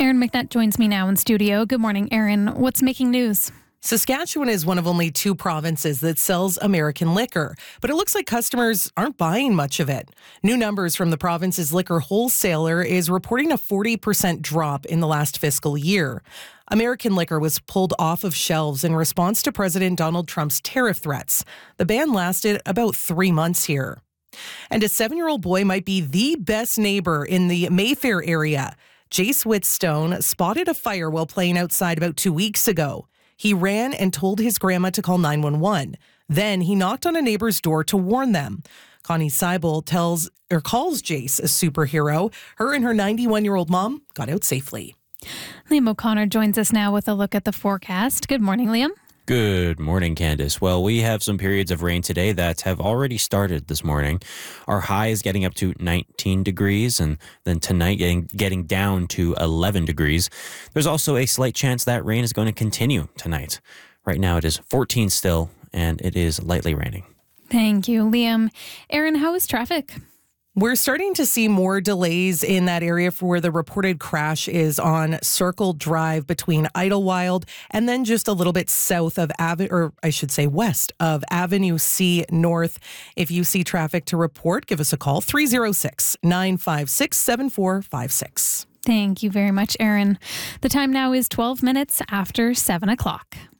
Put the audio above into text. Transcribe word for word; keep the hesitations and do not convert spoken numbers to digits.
Aaron McNutt joins me now in studio. Good morning, Aaron. What's making news? Saskatchewan is one of only two provinces that sells American liquor, but it looks like customers aren't buying much of it. New numbers from the province's liquor wholesaler is reporting a forty percent drop in the last fiscal year. American liquor was pulled off of shelves in response to President Donald Trump's tariff threats. The ban lasted about three months here. And a seven-year-old boy might be the best neighbor in the Mayfair area. Jace Whitstone spotted a fire while playing outside about two weeks ago. He ran and told his grandma to call nine one one. Then he knocked on a neighbor's door to warn them. Connie Seibel tells or calls Jace a superhero. Her and her ninety-one-year-old mom got out safely. Liam O'Connor joins us now with a look at the forecast. Good morning, Liam. Good morning, Candice. Well, we have some periods of rain today that have already started this morning. Our high is getting up to nineteen degrees, and then tonight getting getting down to eleven degrees. There's also a slight chance that rain is going to continue tonight. Right now it is fourteen still, and it is lightly raining. Thank you, Liam. Aaron, how is traffic? We're starting to see more delays in that area for where the reported crash is on Circle Drive between Idlewild and then just a little bit south of Avenue, or I should say west of Avenue C North. If you see traffic to report, give us a call, three oh six, nine five six, seven four five six. Thank you very much, Aaron. The time now is twelve minutes after seven o'clock.